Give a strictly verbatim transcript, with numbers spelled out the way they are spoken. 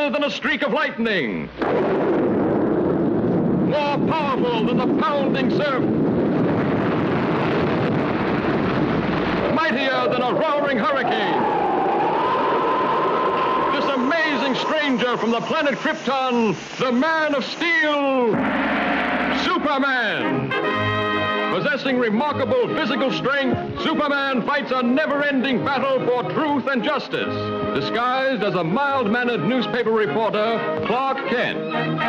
faster than a streak of lightning, more powerful than the pounding surf, mightier than a roaring hurricane. This amazing stranger from the planet Krypton, the Man of Steel, Superman. Possessing remarkable physical strength, Superman fights a never-ending battle for truth and justice, disguised as a mild-mannered newspaper reporter, Clark Kent.